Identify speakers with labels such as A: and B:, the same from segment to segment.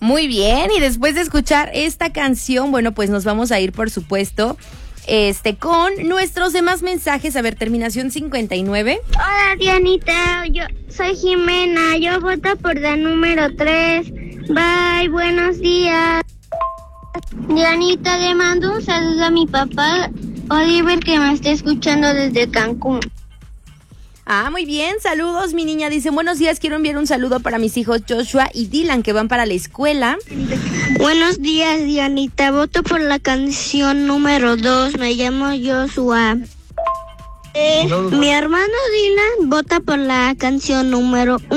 A: Muy bien, y después de escuchar esta canción, bueno, pues nos vamos a ir, por supuesto, con nuestros demás mensajes. A ver, terminación 59.
B: Hola, Dianita, yo soy Jimena, yo voto por la número 3. Bye, buenos días. Dianita, le mando un saludo a mi papá, Oliver, que me está escuchando desde Cancún.
A: Ah, muy bien, saludos, mi niña. Dice, buenos días, quiero enviar un saludo para mis hijos Joshua y Dylan, que van para la escuela.
B: Buenos días, Dianita, voto por la canción número 2, me llamo Joshua. Mi hermano Dylan vota por la canción número 1.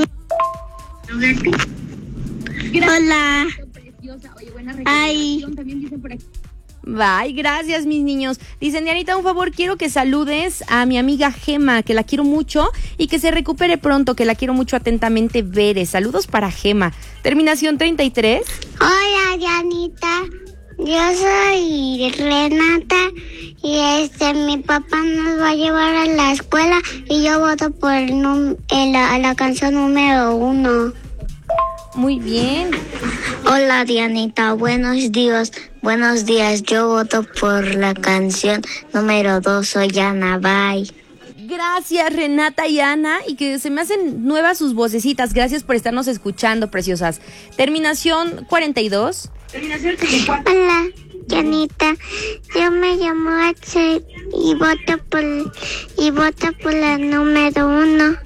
B: Hola. Ay.
A: Bye, gracias, mis niños. Dicen, Dianita, un favor, quiero que saludes a mi amiga Gema, que la quiero mucho y que se recupere pronto, que la quiero mucho atentamente, Bere. Saludos para Gema. Terminación 33.
B: Hola, Dianita. Yo soy Renata y mi papá nos va a llevar a la escuela y yo voto por la canción número 1.
A: Muy bien.
B: Hola, Dianita, buenos días. Buenos días, yo voto por la canción número 2, soy Ana, bye.
A: Gracias, Renata y Ana, y que se me hacen nuevas sus vocecitas. Gracias por estarnos escuchando, preciosas. Terminación 42.
B: Hola, Dianita, yo me llamo Axel y voto por la número 1.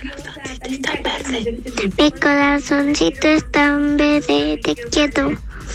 B: Mi corazoncito está en verde, te quiero.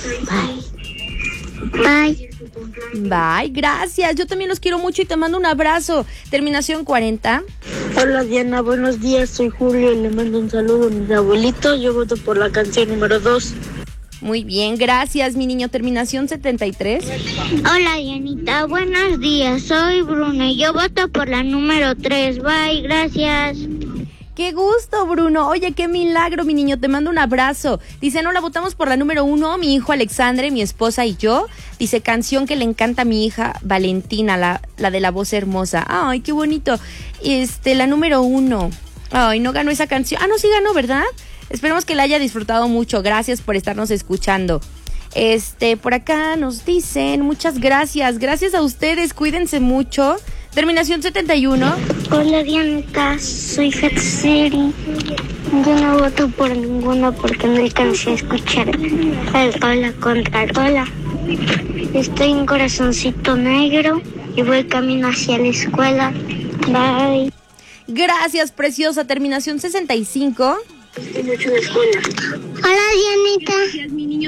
B: Bye.
A: Bye, gracias. Yo también los quiero mucho y te mando un abrazo. Terminación 40.
C: Hola, Diana, buenos días, soy Julio y le mando un saludo a mis abuelitos. Yo voto por la canción número 2.
A: Muy bien, gracias, mi niño. Terminación 73.
B: Hola, Dianita, buenos días, soy Bruno y yo voto por la número 3. Bye, gracias.
A: ¡Qué gusto, Bruno! Oye, qué milagro, mi niño. Te mando un abrazo. Dice, no, la votamos por la número 1, mi hijo Alexandre, mi esposa y yo. Dice, canción que le encanta a mi hija Valentina, la de la voz hermosa. ¡Ay, qué bonito! La número 1. Ay, no ganó esa canción. Ah, no, sí ganó, ¿verdad? Esperemos que la haya disfrutado mucho. Gracias por estarnos escuchando. Por acá nos dicen, muchas gracias. Gracias a ustedes, cuídense mucho. Terminación 71.
B: Hola, Dianita, soy Fetseri. Yo no voto por ninguno porque no alcancé a escuchar el hola contra el hola. Estoy en Corazoncito Negro y voy camino hacia la escuela. Bye.
A: Gracias, preciosa. Terminación 65.
C: Estoy mucho en la escuela.
B: Hola, Dianita.